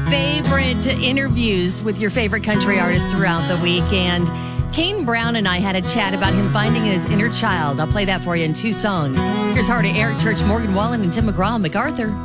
favorite interviews with your favorite country artists throughout the week. And Kane Brown and I had a chat about him finding his inner child. I'll play that for you in 2 songs. Here's Heart of Eric Church, Morgan Wallen, and Tim McGraw, MacArthur.